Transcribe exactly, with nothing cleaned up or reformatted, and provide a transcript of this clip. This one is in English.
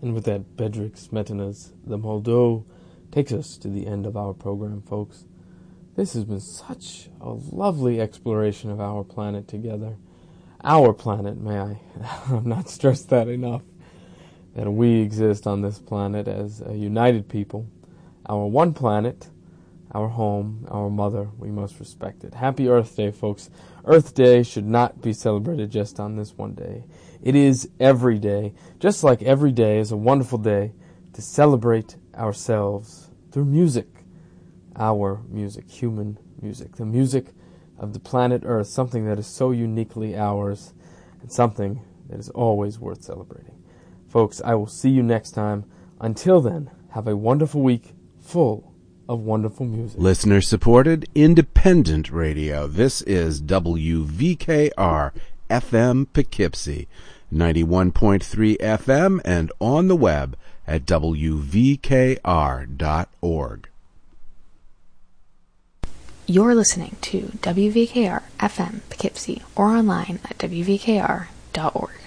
And with that, Bedřich Smetana's The Moldau takes us to the end of our program, folks. This has been such a lovely exploration of our planet together. Our planet, may I I've not stressed that enough, that we exist on this planet as a united people. Our one planet, our home, our mother, we must respect it. Happy Earth Day, folks. Earth Day should not be celebrated just on this one day. It is every day, just like every day is a wonderful day to celebrate ourselves through music. Our music, human music, the music of the planet Earth, something that is so uniquely ours and something that is always worth celebrating. Folks, I will see you next time. Until then, have a wonderful week full of wonderful music. Listener-supported, independent radio. This is W V K R F M Poughkeepsie, ninety-one point three F M, and on the web at W V K R dot org. You're listening to W V K R F M Poughkeepsie or online at W V K R dot org.